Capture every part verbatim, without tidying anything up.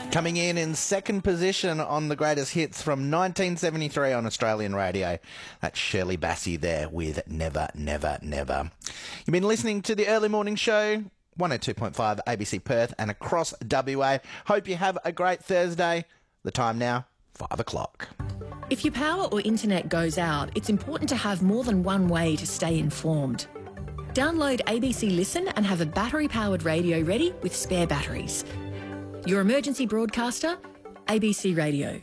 Coming in in second position on the greatest hits from nineteen seventy-three on Australian radio. That's Shirley Bassey there with Never, Never, Never. You've been listening to the Early Morning Show, one oh two point five A B C Perth and across W A. Hope you have a great Thursday. The time now, five o'clock. If your power or internet goes out, it's important to have more than one way to stay informed. Download A B C Listen and have a battery-powered radio ready with spare batteries. Your emergency broadcaster, A B C Radio.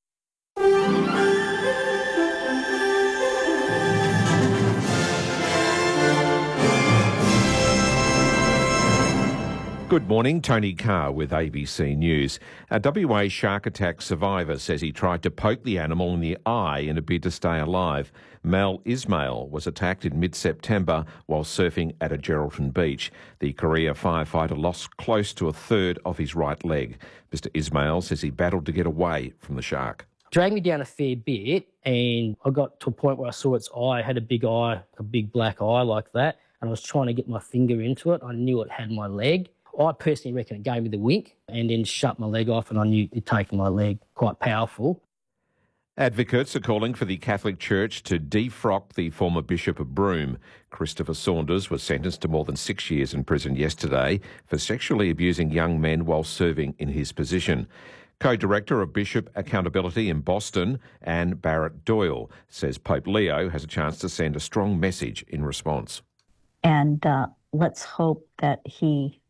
Good morning, Tony Carr with A B C News. A W A shark attack survivor says he tried to poke the animal in the eye in a bid to stay alive. Mel Ismail was attacked in mid-September while surfing at a Geraldton beach. The Korea firefighter lost close to a third of his right leg. Mister Ismail says he battled to get away from the shark. Dragged me down a fair bit and I got to a point where I saw its eye. It had a big eye, a big black eye like that, and I was trying to get my finger into it. I knew it had my leg. I personally reckon it gave me the wink and then shut my leg off, and I knew it'd taken my leg. Quite powerful. Advocates are calling for the Catholic Church to defrock the former Bishop of Broome. Christopher Saunders was sentenced to more than six years in prison yesterday for sexually abusing young men while serving in his position. Co-director of Bishop Accountability in Boston, Anne Barrett Doyle, says Pope Leo has a chance to send a strong message in response. And uh, let's hope that he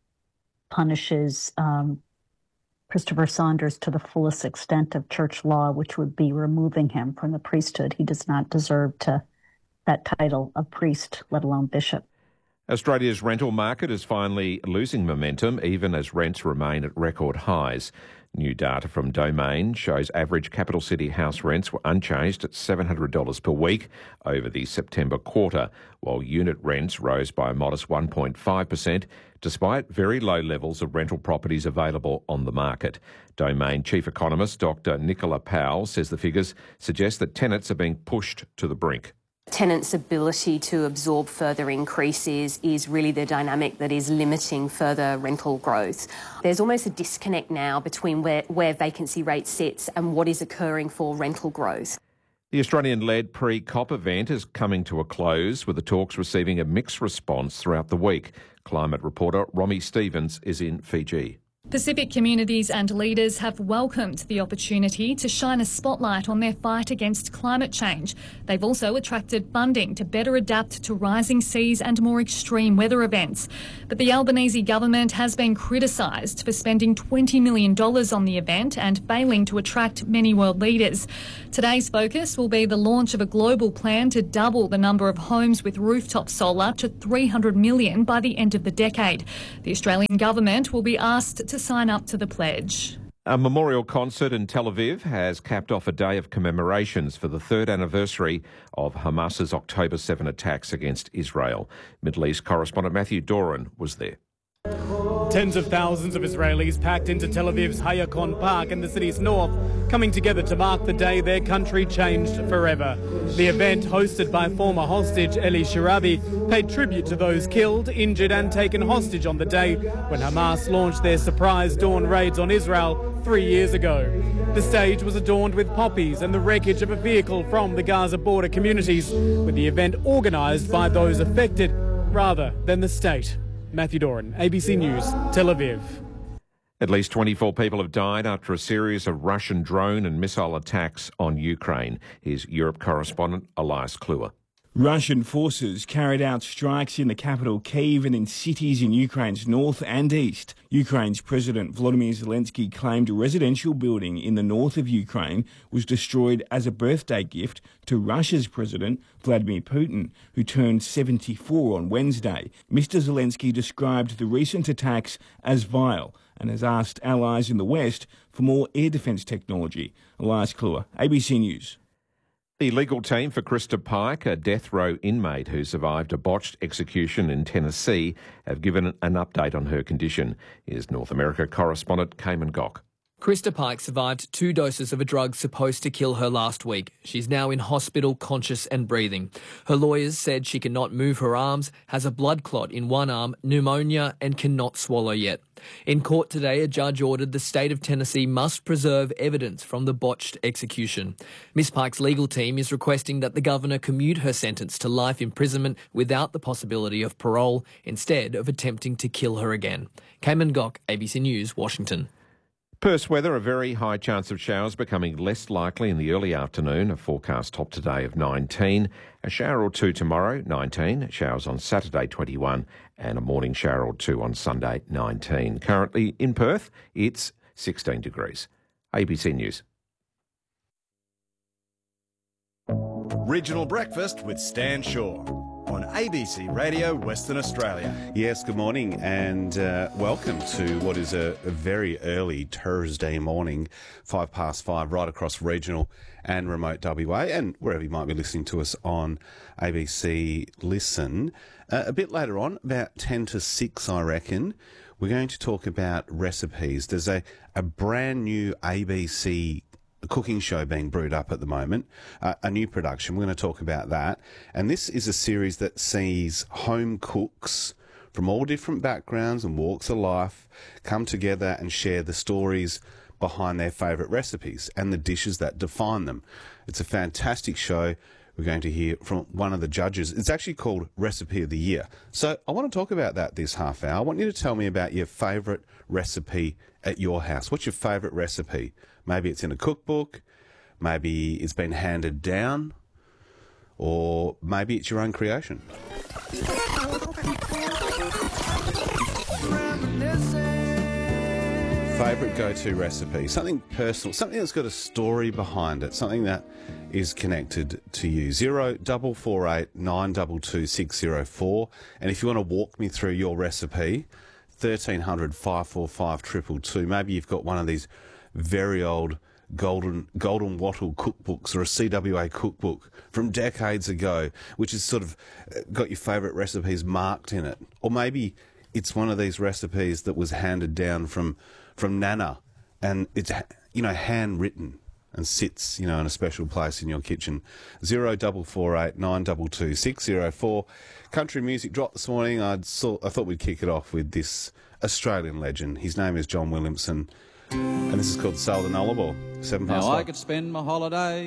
punishes um, Christopher Saunders to the fullest extent of church law, which would be removing him from the priesthood. He does not deserve to that title of priest, let alone bishop. Australia's rental market is finally losing momentum, even as rents remain at record highs. New data from Domain shows average capital city house rents were unchanged at seven hundred dollars per week over the September quarter, while unit rents rose by a modest one point five percent, despite very low levels of rental properties available on the market. Domain chief economist Doctor Nicola Powell says the figures suggest that tenants are being pushed to the brink. Tenants' ability to absorb further increases is really the dynamic that is limiting further rental growth. There's almost a disconnect now between where, where vacancy rate sits and what is occurring for rental growth. The Australian-led pre-COP event is coming to a close, with the talks receiving a mixed response throughout the week. Climate reporter Romy Stevens is in Fiji. Pacific communities and leaders have welcomed the opportunity to shine a spotlight on their fight against climate change. They've also attracted funding to better adapt to rising seas and more extreme weather events. But the Albanese government has been criticised for spending twenty million dollars on the event and failing to attract many world leaders. Today's focus will be the launch of a global plan to double the number of homes with rooftop solar to three hundred million by the end of the decade. The Australian government will be asked to sign up to the pledge. A memorial concert in Tel Aviv has capped off a day of commemorations for the third anniversary of Hamas's October seventh attacks against Israel. Middle East correspondent Matthew Doran was there. Tens of thousands of Israelis packed into Tel Aviv's Hayakon Park in the city's north, coming together to mark the day their country changed forever. The event, hosted by former hostage Eli Shirabi, paid tribute to those killed, injured and taken hostage on the day when Hamas launched their surprise dawn raids on Israel three years ago. The stage was adorned with poppies and the wreckage of a vehicle from the Gaza border communities, with the event organised by those affected rather than the state. Matthew Doran, A B C News, Tel Aviv. At least twenty-four people have died after a series of Russian drone and missile attacks on Ukraine. Here's Europe correspondent Elias Kluwer. Russian forces carried out strikes in the capital Kyiv and in cities in Ukraine's north and east. Ukraine's President Volodymyr Zelensky claimed a residential building in the north of Ukraine was destroyed as a birthday gift to Russia's President Vladimir Putin, who turned seventy-four on Wednesday. Mister Zelensky described the recent attacks as vile and has asked allies in the West for more air defence technology. Elias Kluwer, A B C News. The legal team for Krista Pike, a death row inmate who survived a botched execution in Tennessee, have given an update on her condition. Here's North America correspondent Cayman Gock. Krista Pike survived two doses of a drug supposed to kill her last week. She's now in hospital, conscious and breathing. Her lawyers said she cannot move her arms, has a blood clot in one arm, pneumonia and cannot swallow yet. In court today, a judge ordered the state of Tennessee must preserve evidence from the botched execution. Miss Pike's legal team is requesting that the governor commute her sentence to life imprisonment without the possibility of parole, instead of attempting to kill her again. Cayman Gock, A B C News, Washington. Perth's weather, a very high chance of showers becoming less likely in the early afternoon. A forecast top today of nineteen. A shower or two tomorrow, nineteen. Showers on Saturday, twenty-one. And a morning shower or two on Sunday, nineteen. Currently in Perth, it's sixteen degrees. A B C News. Regional Breakfast with Stan Shaw on A B C Radio Western Australia. Yes, good morning and uh, welcome to what is a, a very early Thursday morning, five past five, right across regional and remote W A, and wherever you might be listening to us on A B C Listen. Uh, a bit later on, about ten to six, I reckon, we're going to talk about recipes. There's a, a brand new A B C cooking show being brewed up at the moment, uh, a new production. We're going to talk about that. And this is a series that sees home cooks from all different backgrounds and walks of life come together and share the stories behind their favourite recipes and the dishes that define them. It's a fantastic show. We're going to hear from one of the judges. It's actually called Recipe of the Year. So I want to talk about that this half hour. I want you to tell me about your favourite recipe at your house. What's your favourite recipe? Maybe it's in a cookbook, maybe it's been handed down, or maybe it's your own creation. Favourite go-to recipe, something personal, something that's got a story behind it, something that is connected to you. Zero double four eight nine double two six zero four, and if you want to walk me through your recipe, thirteen hundred five four five triple two. Maybe you've got one of these very old golden golden wattle cookbooks or a C W A cookbook from decades ago, which has sort of got your favourite recipes marked in it. Or maybe it's one of these recipes that was handed down from from Nana, and it's, you know, handwritten and sits, you know, in a special place in your kitchen. Zero double four eight nine double two six zero four. Country music dropped this morning. I'd saw, I thought we'd kick it off with this Australian legend. His name is John Williamson, and this is called Sail the Nullarbor. Seven past Now five. I could spend my holiday